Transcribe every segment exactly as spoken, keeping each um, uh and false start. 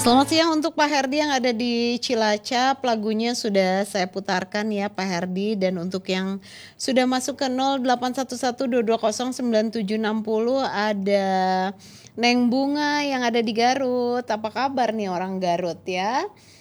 Selamat siang untuk Pak Herdi yang ada di Cilacap, lagunya sudah saya putarkan ya Pak Herdi, dan untuk yang sudah masuk ke nol delapan satu satu dua dua nol sembilan tujuh enam nol ada Neng Bunga yang ada di Garut. Apa kabar nih orang Garut ya?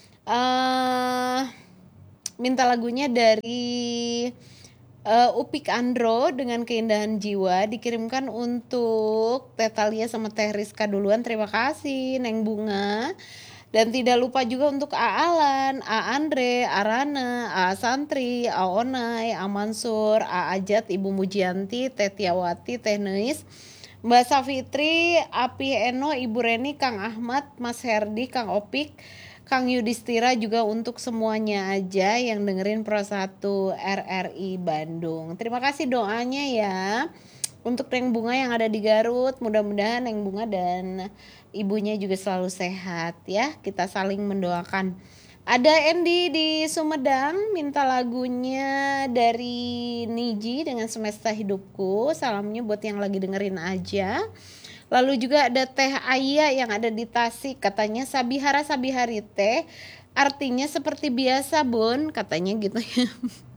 Uh, minta lagunya dari uh, Upik Andro dengan Keindahan Jiwa, dikirimkan untuk Teh Talia sama Teh Rizka duluan. Terima kasih Neng Bunga. Dan tidak lupa juga untuk A Alan, A Andre, A Rana, A Santri, A Onai, A Mansur, A Ajat, Ibu Mujianti, Teh Tiawati, Teh Neis, Mbak Safitri, Api Eno, Ibu Reni, Kang Ahmad, Mas Herdi, Kang Opik, Kang Yudhistira, juga untuk semuanya aja yang dengerin Pro satu R R I Bandung. Terima kasih doanya ya untuk Neng Bunga yang ada di Garut. Mudah-mudahan Neng Bunga dan ibunya juga selalu sehat ya. Kita saling mendoakan. Ada Andy di Sumedang minta lagunya dari Niji dengan Semesta Hidupku. Salamnya buat yang lagi dengerin aja. Lalu juga ada Teh Aya yang ada di Tasik, katanya Sabihara Sabihari Teh artinya seperti biasa Bun, katanya gitu ya.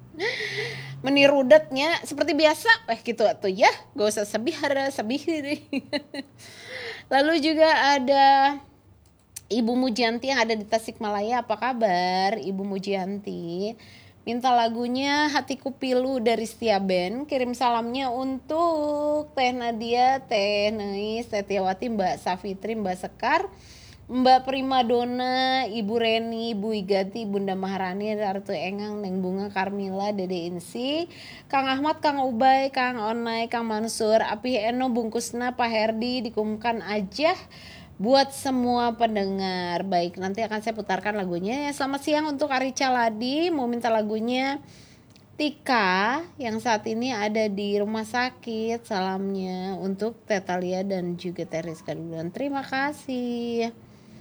Menirudatnya seperti biasa, eh gitu tuh ya, gak usah Sabihara Sabihiri. Lalu juga ada Ibu Mujianti yang ada di Tasikmalaya. Apa kabar Ibu Mujianti? Minta lagunya Hatiku Pilu dari Setia Band. Kirim salamnya untuk Teh Nadia, Teh Neis, Teh Tiawati, Mbak Safitri, Mbak Sekar, Mbak Primadona, Ibu Reni, Ibu Igati, Bunda Maharani, Ratu Engang, Neng Bunga, Karmila, Dede Insi, Kang Ahmad, Kang Ubay, Kang Onai, Kang Mansur, Api Eno, Bungkusna, Pak Herdi, dikumkan aja buat semua pendengar. Baik, nanti akan saya putarkan lagunya ya. Selamat siang untuk Arica Ladi, mau minta lagunya Tika yang saat ini ada di rumah sakit. Salamnya untuk Teh Talia dan juga Teh Rizka duluan. Terima kasih.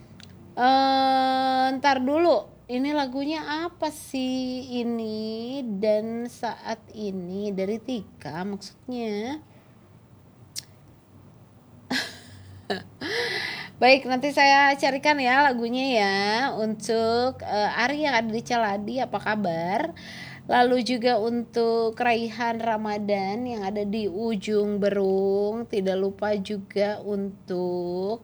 Uh, ntar dulu, ini lagunya apa sih ini dan saat ini dari Tika maksudnya. Baik, nanti saya carikan ya lagunya ya untuk uh, Ari yang ada di Caladi. Apa kabar? Lalu juga untuk Raihan Ramadan yang ada di Ujung Berung. Tidak lupa juga untuk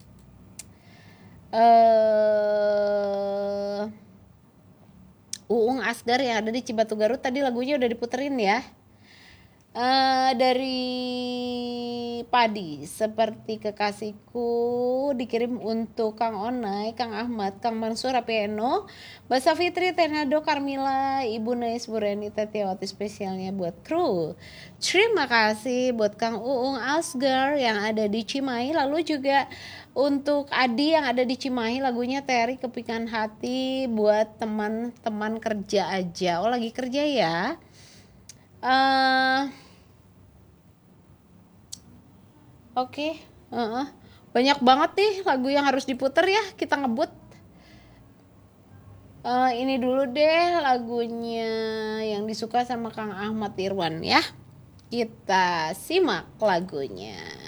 uh, Uung Asgar yang ada di Cibatu Garut. Tadi lagunya udah diputerin ya. Uh, dari Padi Seperti Kekasihku dikirim untuk Kang Onai, Kang Ahmad, Kang Mansur, Apieno, Mbak Safitri, Tenado, Karmila, Ibu Neis, Bu Reni, Tetiawati, spesialnya buat kru. Terima kasih buat Kang Uung Asgar yang ada di Cimahi. Lalu juga untuk Adi yang ada di Cimahi, lagunya Teri Kepikan Hati buat teman-teman kerja aja. Oh, lagi kerja ya. Uh, Oke, okay. uh-uh. Banyak banget nih lagu yang harus diputer ya, kita ngebut. Uh, ini dulu deh lagunya yang disuka sama Kang Ahmad Irwan ya. Kita simak lagunya.